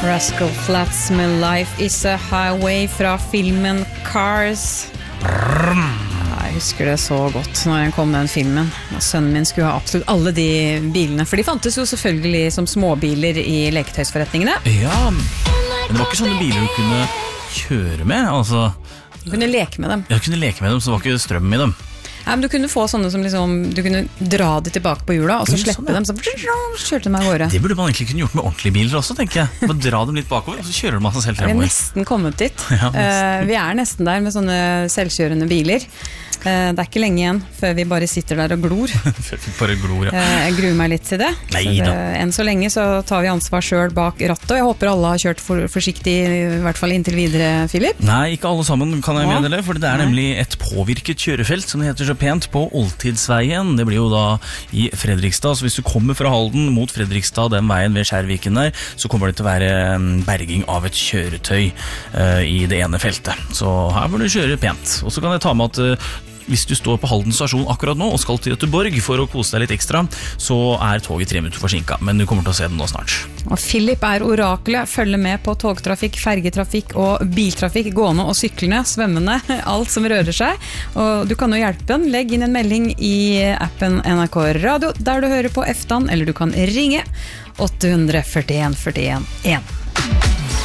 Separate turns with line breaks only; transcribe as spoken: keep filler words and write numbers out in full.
Rascal Flatts med Life is a Highway fra filmen Cars. Jeg husker det så godt når jeg kom med den filmen. Sønnen min skulle ha absolutt alle de bilene, for de fantes jo selvfølgelig som småbiler i leketøysforretningene.
Ja, men det var ikke sånne biler du kunne kjøre med, altså.
Du kunne leke med dem.
Ja, du kunne leke med dem, så det var ikke strøm i dem.
Ja, men du kunne få sånne som liksom, du kunne dra de tilbake på hjula, og så slippe dem, så kjørte de meg av gårde.
Det burde man egentlig kunne gjort med ordentlige biler også, tenker jeg. Bare dra dem litt bakover, og så kjører man seg selv
Vi
fremover.
er nesten kommet dit.
Ja, nesten.
Uh, vi er nesten der med sånne selvkjørende biler. Uh, det er ikke lenge igjen før vi bare sitter der og glor.
Bare glor, ja.
Uh, jeg gruer meg litt til det.
Neida.
Så, uh, enn så lenge så tar vi ansvar selv bak rattet, og jeg håper alle har kjørt for, forsiktig, i hvert fall inntil videre, Philip.
Nei, ikke alle sammen kan jeg
Ja.
meddele, for det er
Nei.
nemlig et påvirket kjørefelt, som det heter så pent, på Oldtidsveien. Det blir jo da i Fredrikstad, så hvis du kommer fra Halden mot Fredrikstad, den veien ved Skjærviken der, så kommer det til å være um, berging av et kjøretøy uh, i det ene feltet. Så her bør du kjøre pent. Og så kan jeg ta med at uh, hvis du står på Halden stasjon akkurat nå og skal til Göteborg for å kose deg litt ekstra, så er toget tre minutter forsinket, men du kommer til å se den nå snart.
Og Philip er oraklet, følger med på togtrafikk, fergetrafikk og biltrafikk, gående og syklende, svømmende, alt som rører seg. Og du kan jo hjelpe den, legg inn en melding i appen N R K Radio, der du hører på Eftan, eller du kan ringe åtte fire en, fire en, en.